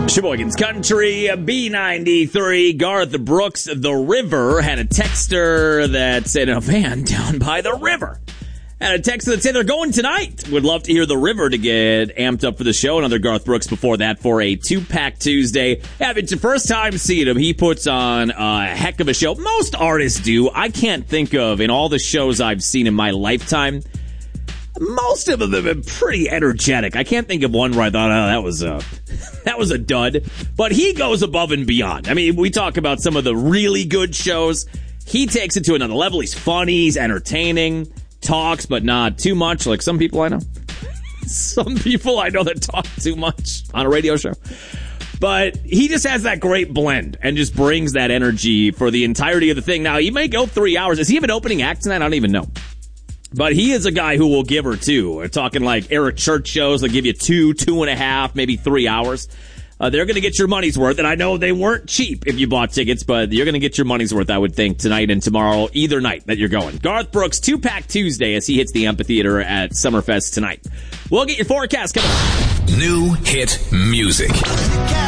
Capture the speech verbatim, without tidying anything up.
Sheboygan's Country, B ninety-three, Garth Brooks, The River, had a texter that's in a van down by the river. Had a texter that said they're going tonight. Would love to hear The River to get amped up for the show. Another Garth Brooks before that for a two-pack Tuesday. Yeah, if it's your first time seeing him, he puts on a heck of a show. Most artists do. I can't think of, in all the shows I've seen in my lifetime, most of them have been pretty energetic. I can't think of one where I thought, oh, that was a, that was a dud. But he goes above and beyond. I mean, we talk about some of the really good shows. He takes it to another level. He's funny, he's entertaining, talks, but not too much, like some people I know. Some people I know that talk too much on a radio show. But he just has that great blend and just brings that energy for the entirety of the thing. Now, he may go three hours. Does he have an opening act tonight? I don't even know. But he is a guy who will give her two. We're talking like Eric Church shows. They'll give you two, two and a half, maybe three hours. Uh, they're going to get your money's worth. And I know they weren't cheap if you bought tickets, but you're going to get your money's worth, I would think, tonight and tomorrow, either night that you're going. Garth Brooks, two-pack Tuesday as he hits the amphitheater at Summerfest tonight. We'll get your forecast coming up. New hit music.